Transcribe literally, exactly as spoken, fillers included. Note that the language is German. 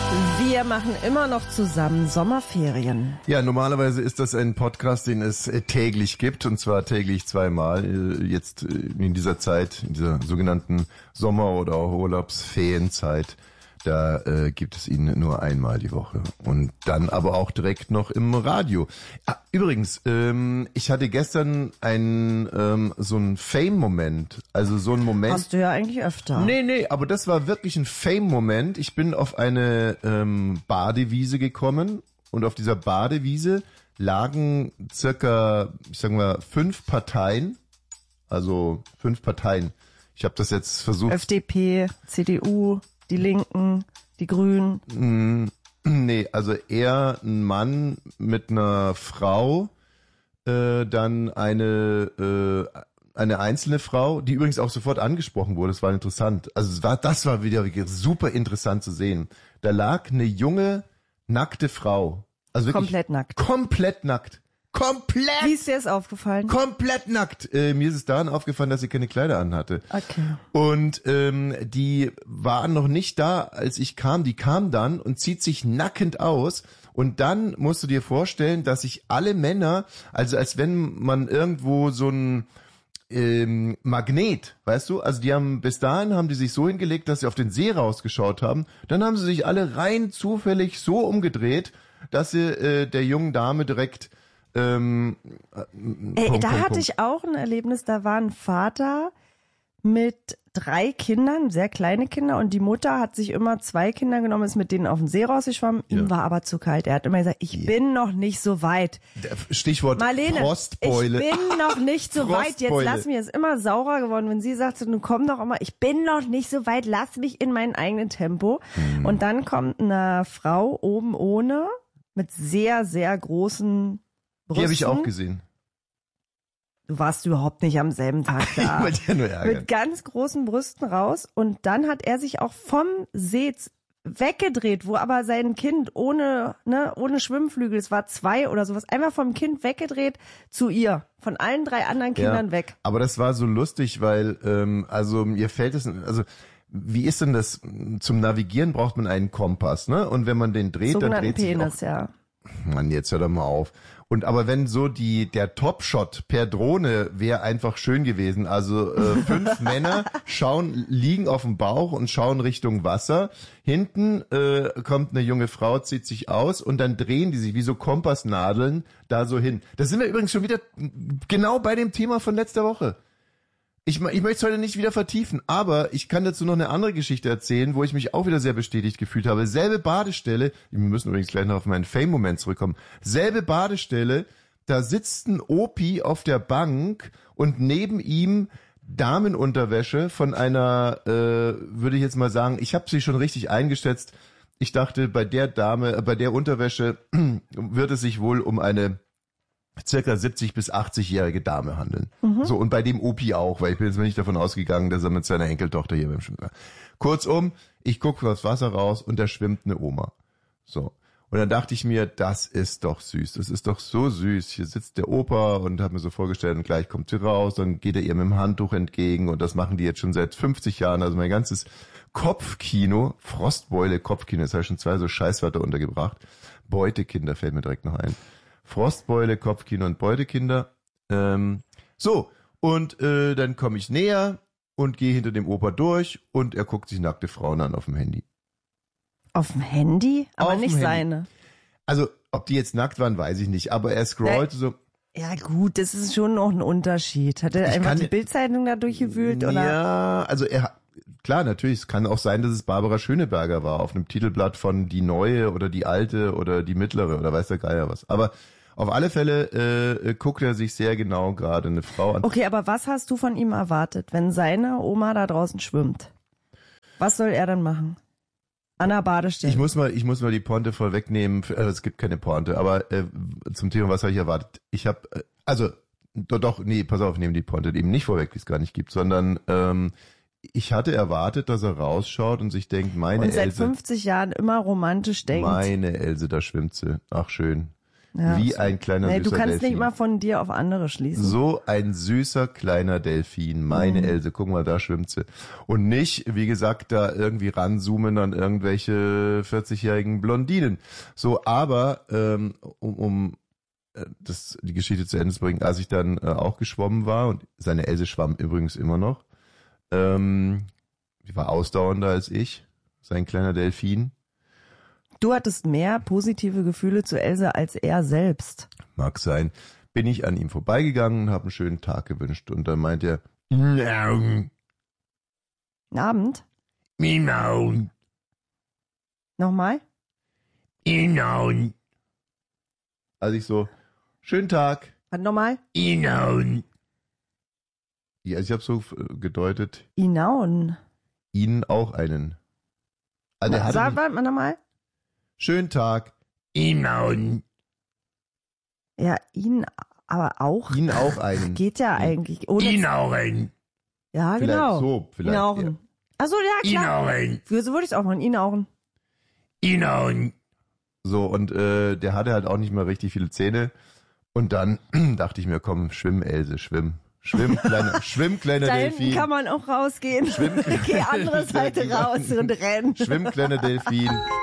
Wir machen immer noch zusammen Sommerferien. Ja, normalerweise ist das ein Podcast, den es äh, täglich gibt, und zwar täglich zweimal. Äh, jetzt äh, in dieser Zeit, in dieser sogenannten Sommer- oder auch Urlaubsferienzeit, da äh, gibt es ihn nur einmal die Woche. Und dann aber auch direkt noch im Radio. Ah, übrigens, ähm, ich hatte gestern einen ähm, so einen Fame-Moment. Also so einen Moment. Hast du ja eigentlich öfter. Nee, nee, aber das war wirklich ein Fame-Moment. Ich bin auf eine ähm, Badewiese gekommen und auf dieser Badewiese lagen circa, ich sag mal, fünf Parteien. Also fünf Parteien. Ich habe das jetzt versucht. F D P, C D U, die Linken, die Grünen. Mm, nee, also eher ein Mann mit einer Frau, äh, dann eine äh, eine einzelne Frau, die übrigens auch sofort angesprochen wurde. Das war interessant. Also es war, das war wieder super interessant zu sehen. Da lag eine junge, nackte Frau. Also wirklich Komplett nackt. Komplett nackt. Komplett. Wie ist dir das aufgefallen? Komplett nackt. Äh, mir ist es daran aufgefallen, dass sie keine Kleider anhatte. Okay. Und ähm, die waren noch nicht da, als ich kam. Die kam dann und zieht sich nackend aus. Und dann musst du dir vorstellen, dass sich alle Männer, also als wenn man irgendwo so ein ähm, Magnet, weißt du, also die haben, bis dahin haben die sich so hingelegt, dass sie auf den See rausgeschaut haben. Dann haben sie sich alle rein zufällig so umgedreht, dass sie äh, der jungen Dame direkt Ähm, Ey, Punkt, da Punkt, hatte Punkt. ich auch ein Erlebnis, da war ein Vater mit drei Kindern, sehr kleine Kinder, und die Mutter hat sich immer zwei Kinder genommen, ist mit denen auf den See rausgeschwommen. Ja. Ihm war aber zu kalt. Er hat immer gesagt, ich Ja. bin noch nicht so weit. Stichwort Marlene, Frostbeule. ich bin noch nicht so weit. Jetzt Frostbeule. lass mich, ist immer saurer geworden, wenn sie sagt, nun komm doch immer, ich bin noch nicht so weit, lass mich in meinem eigenen Tempo. Hm. Und dann kommt eine Frau oben ohne, mit sehr, sehr großen Brüsten. Die habe ich auch gesehen. Du warst überhaupt nicht am selben Tag da. Ich wollte ja nur ärgern. Mit ganz großen Brüsten raus, und dann hat er sich auch vom See z- weggedreht, wo aber sein Kind ohne, ne, ohne Schwimmflügel, es war zwei oder sowas, einfach vom Kind weggedreht zu ihr. Von allen drei anderen Kindern Ja, weg. aber das war so lustig, weil, ähm, also mir fällt es, also wie ist denn das, zum Navigieren braucht man einen Kompass, ne? Und wenn man den dreht, dann Sogenannten dreht sich Penis, auch, ja. Mann, jetzt hör doch mal auf. Und aber wenn so die der Topshot per Drohne wäre einfach schön gewesen. Also äh, fünf Männer schauen, liegen auf dem Bauch und schauen Richtung Wasser. Hinten äh, kommt eine junge Frau, zieht sich aus, und dann drehen die sich wie so Kompassnadeln da so hin. Da sind wir übrigens schon wieder genau bei dem Thema von letzter Woche. Ich, ich möchte es heute nicht wieder vertiefen, aber ich kann dazu noch eine andere Geschichte erzählen, wo ich mich auch wieder sehr bestätigt gefühlt habe. Selbe Badestelle, wir müssen übrigens gleich noch auf meinen Fame-Moment zurückkommen. Selbe Badestelle, da sitzt ein Opi auf der Bank und neben ihm Damenunterwäsche von einer, äh, würde ich jetzt mal sagen, ich habe sie schon richtig eingeschätzt. Ich dachte, bei der Dame, äh, bei der Unterwäsche wird es sich wohl um eine circa siebzig bis achtzig-jährige Dame handeln. Mhm. So, und bei dem Opi auch, weil ich bin jetzt mal nicht davon ausgegangen, dass er mit seiner Enkeltochter hier beim Schwimmen war. Kurzum, ich gucke aufs Wasser raus und da schwimmt eine Oma. So. Und dann dachte ich mir, das ist doch süß, das ist doch so süß. Hier sitzt der Opa und hat mir so vorgestellt, und gleich kommt sie raus, dann geht er ihr mit dem Handtuch entgegen, und das machen die jetzt schon seit fünfzig Jahren. Also mein ganzes Kopfkino, Frostbeule Kopfkino, das habe ich schon zwei so Scheißwörter untergebracht. Beutekinder fällt mir direkt noch ein. Frostbeule, Kopfkino und Beutekinder. Ähm, so, und äh, dann komme ich näher und gehe hinter dem Opa durch, und er guckt sich nackte Frauen an auf dem Handy. Auf dem Handy? Aber Auf nicht dem Handy. seine. Also, ob die jetzt nackt waren, weiß ich nicht, aber er scrollte so. Ja gut, das ist schon noch ein Unterschied. Hat er Ich einfach kann- die Bildzeitung da durchgewühlt, oder? Ja, also er, klar, natürlich, es kann auch sein, dass es Barbara Schöneberger war, auf einem Titelblatt von Die Neue oder Die Alte oder Die Mittlere oder weiß der Geier was. Aber auf alle Fälle äh, guckt er sich sehr genau gerade eine Frau an. Okay, aber was hast du von ihm erwartet, wenn seine Oma da draußen schwimmt? Was soll er dann machen? An der Badestelle. Ich muss mal, ich muss mal die Pointe vorwegnehmen. Äh, es gibt keine Pointe, aber äh, zum Thema, was habe ich erwartet? Ich habe, äh, also doch, doch, nee, pass auf, nehmen die Pointe eben nicht vorweg, wie es gar nicht gibt, sondern ähm, ich hatte erwartet, dass er rausschaut und sich denkt, meine Und seit Else, fünfzig Jahren immer romantisch denkt. meine Else, da schwimmt sie. Ach schön. Ja, wie so. ein kleiner Nee, süßer du kannst Delfin. nicht mal von dir auf andere schließen. So ein süßer kleiner Delfin, meine Mhm. Else, guck mal, da schwimmt sie. Und nicht, wie gesagt, da irgendwie ranzoomen an irgendwelche vierzigjährigen Blondinen. So, aber ähm, um, um äh, das, die Geschichte zu Ende zu bringen, als ich dann äh, auch geschwommen war, und seine Else schwamm übrigens immer noch, ähm, die war ausdauernder als ich, sein kleiner Delfin. Du hattest mehr positive Gefühle zu Else als er selbst. Mag sein. Bin ich an ihm vorbeigegangen und habe einen schönen Tag gewünscht. Und dann meint er, Miau, Abend? Miau, Nochmal? Miau. Also ich so, schönen Tag. Warte nochmal? Miau. Ja, also ich habe so äh, gedeutet, Inaun. Ihnen auch einen. Also er hatte Sag, nicht, warte mal nochmal. schönen Tag. Miau. Ja, ihn aber auch. Ihnen auch einen. Geht ja eigentlich. Ohne Ihnen auch einen. ja, Vielleicht genau. so, vielleicht. Ihn auch. Ja. Achso, ja, Ihnen klar. auch einen. So würde ich es auch machen. Ihn auch. Ihnen auch einen. So, und äh, der hatte halt auch nicht mehr richtig viele Zähne. Und dann dachte ich mir, komm, schwimm, Else, schwimm. Schwimm, kleiner, schwimm, kleiner Da hinten Delfin. kann man auch rausgehen. Schwimm, Geh andere Seite raus und renn. Schwimm, kleiner Delfin.